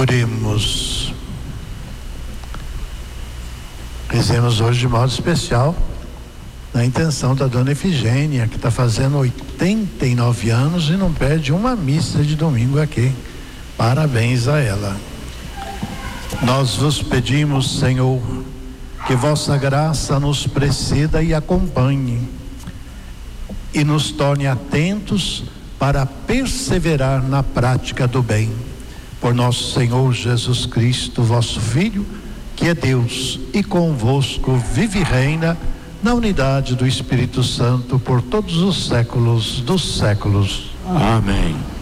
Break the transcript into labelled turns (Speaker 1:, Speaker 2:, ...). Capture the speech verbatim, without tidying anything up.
Speaker 1: Oremos. Rezemos hoje de modo especial na intenção da dona Efigênia, que está fazendo oitenta e nove anos e não perde uma missa de domingo aqui. Parabéns a ela. Nós vos pedimos, Senhor, que vossa graça nos preceda e acompanhe e nos torne atentos para perseverar na prática do bem. Por nosso Senhor Jesus Cristo, vosso Filho, que é Deus e convosco vive e reina na unidade do Espírito Santo por todos os séculos dos séculos.
Speaker 2: Amém.